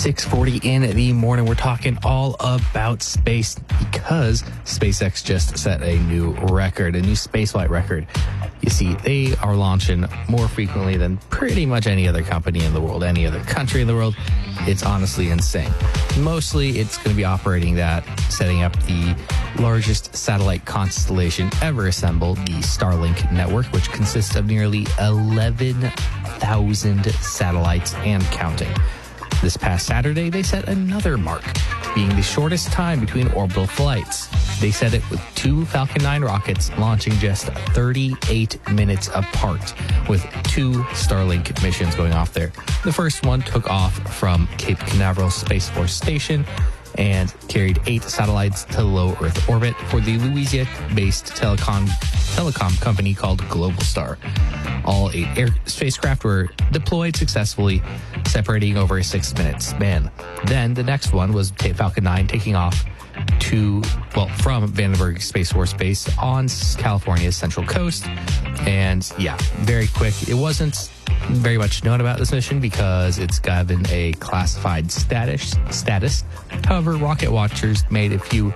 6:40 in the morning. We're talking all about space because SpaceX just set a new record, a new spaceflight record. You see, they are launching more frequently than pretty much any other company in the world, any other country in the world. It's honestly insane. Mostly, it's going to be operating that, setting up the largest satellite constellation ever assembled, the Starlink network, which consists of nearly 11,000 satellites and counting. This past Saturday, they set another mark, being the shortest time between orbital flights. They set it with two Falcon 9 rockets launching just 38 minutes apart, with two Starlink missions going off there. The first one took off from Cape Canaveral Space Force Station and carried 8 satellites to low Earth orbit for the Louisiana-based telecom company called Globalstar. All 8 spacecraft were deployed successfully, separating over a 6-minute span. Then the next one was Falcon 9 taking off from Vandenberg Space Force Base on California's Central Coast. And yeah, very quick. It wasn't very much known about this mission because it's gotten a classified status. However, rocket watchers made a few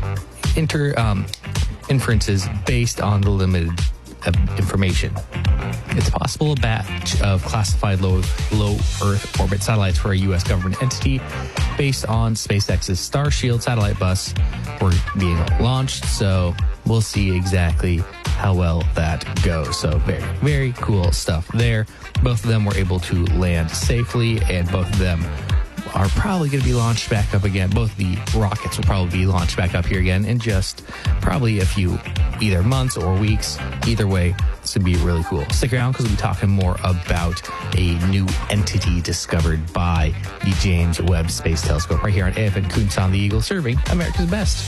inferences based on the limited information. It's possible a batch of classified low Earth orbit satellites for a U.S. government entity based on SpaceX's Starshield satellite bus were being launched. So we'll see exactly how well that goes. So very, very cool stuff there. Both of them were able to land safely, and both of them are probably going to be launched back up again. Both the rockets will probably be launched back up here again in just probably a few either months or weeks. Either way, this would be really cool. Stick around because we'll be talking more about a new entity discovered by the James Webb Space Telescope right here on AFN Kuntz on the Eagle, serving America's best.